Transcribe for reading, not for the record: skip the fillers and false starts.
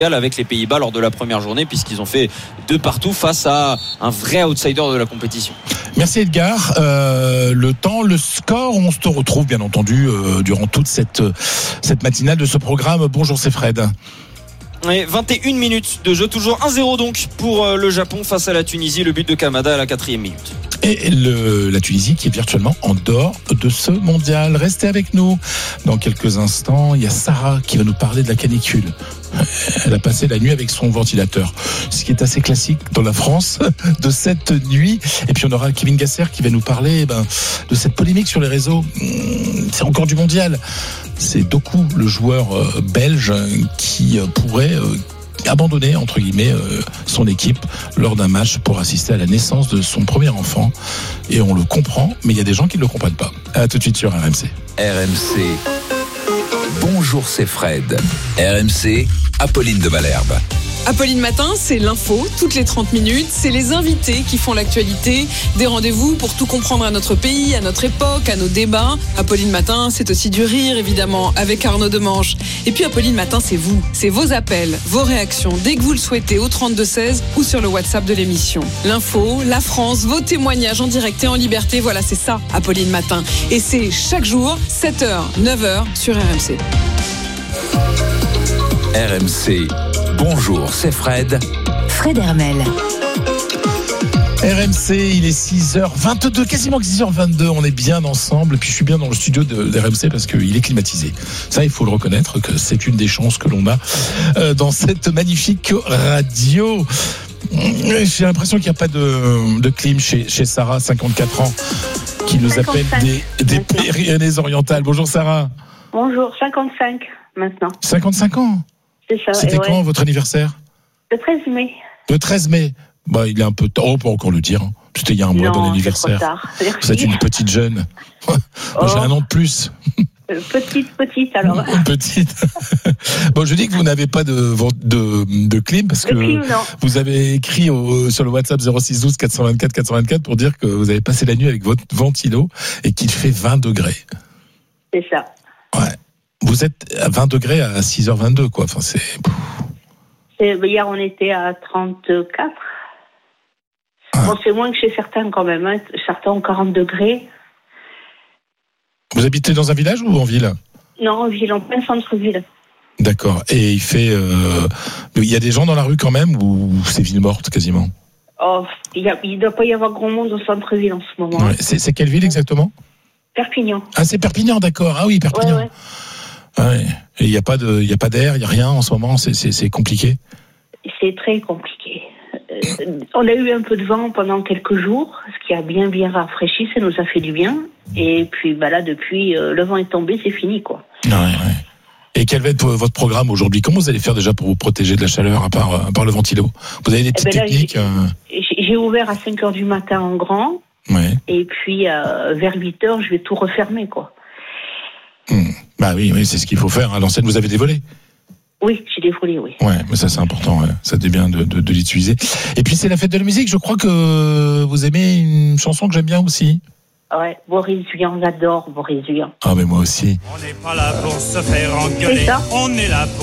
avec les Pays-Bas lors de la première journée, puisqu'ils ont fait 2 partout face à un vrai outsider de la compétition. Merci Edgar. Le temps, le score, on se retrouve bien entendu durant toute cette matinale de ce programme. Bonjour, c'est Fred. Et 21 minutes de jeu, toujours 1-0 donc pour le Japon face à la Tunisie, le but de Kamada à la 4e minute. Et la Tunisie qui est virtuellement en dehors de ce mondial. Restez avec nous. Dans quelques instants, il y a Sarah qui va nous parler de la canicule. Elle a passé la nuit avec son ventilateur, ce qui est assez classique dans la France de cette nuit. Et puis on aura Kevin Gasser qui va nous parler de cette polémique sur les réseaux. C'est encore du mondial. C'est Doku, le joueur belge, qui pourrait abandonner entre guillemets son équipe lors d'un match pour assister à la naissance de son premier enfant. Et on le comprend, mais il y a des gens qui ne le comprennent pas. À tout de suite sur RMC. RMC. Bonjour, c'est Fred. RMC, Apolline de Malherbe. Apolline Matin, c'est l'info, toutes les 30 minutes. C'est les invités qui font l'actualité. Des rendez-vous pour tout comprendre à notre pays, à notre époque, à nos débats. Apolline Matin, c'est aussi du rire, évidemment, avec Arnaud Demanche. Et puis Apolline Matin, c'est vous. C'est vos appels, vos réactions, dès que vous le souhaitez, au 32-16 ou sur le WhatsApp de l'émission. L'info, la France, vos témoignages en direct et en liberté. Voilà, c'est ça, Apolline Matin. Et c'est chaque jour, 7h, 9h sur RMC. RMC. Bonjour, c'est Fred. Fred Hermel. RMC, il est 6h22, quasiment 6h22, on est bien ensemble. Et puis je suis bien dans le studio de RMC parce qu'il est climatisé. Ça, il faut le reconnaître que c'est une des chances que l'on a dans cette magnifique radio. J'ai l'impression qu'il n'y a pas de clim chez Sarah, 54 ans, qui nous 55, appelle des Pyrénées-Orientales. Bonjour Sarah. Bonjour, 55 maintenant. 55 ans. C'est ça. C'était quand votre anniversaire ? Le 13 mai. Le 13 mai. Il est un peu tard, on peut encore le dire. C'était il y a un mois, bon anniversaire. C'est trop tard. Vous êtes une petite jeune. Moi, j'ai un an de plus. Petite alors. Petite. Bon, je dis que vous n'avez pas de clim parce que clim, vous avez écrit sur le WhatsApp 06 12 424 424 pour dire que vous avez passé la nuit avec votre ventilo et qu'il fait 20 degrés. C'est ça. Ouais. Vous êtes à 20 degrés à 6h22, quoi. Enfin, hier, on était à 34. Bon, c'est moins que chez certains, quand même. Hein. Certains ont 40 degrés. Vous habitez dans un village ou en ville ? Non, en ville, en plein centre-ville. D'accord. Et il fait... il y a des gens dans la rue quand même ou c'est ville morte, quasiment ? Il ne doit pas y avoir grand monde au centre-ville en ce moment. Ouais. C'est quelle ville, exactement ? Perpignan. Ah, c'est Perpignan, d'accord. Ah oui, Perpignan. Ouais. Ouais. Et il n'y a pas d'air, il n'y a rien en ce moment, c'est compliqué. C'est très compliqué. On a eu un peu de vent pendant quelques jours, ce qui a bien rafraîchi, ça nous a fait du bien. Et puis là, depuis, le vent est tombé, c'est fini, quoi. Ouais. Et quel va être votre programme aujourd'hui ? Comment vous allez faire déjà pour vous protéger de la chaleur, à part le ventilo ? Vous avez des petites techniques J'ai ouvert à 5h du matin en grand. Ouais. Et puis, vers 8h, je vais tout refermer, quoi. Bah oui, c'est ce qu'il faut faire. À l'ancienne, vous avez des volets ? Oui, j'ai des volets, oui. Ouais, mais ça c'est important, ouais. Ça c'est bien de l'utiliser. Et puis c'est la fête de la musique, je crois que vous aimez une chanson que j'aime bien aussi. Ouais, Boris Vian, j'adore Boris Vian. Ah mais moi aussi. On n'est pas là pour se faire engueuler, on est là pour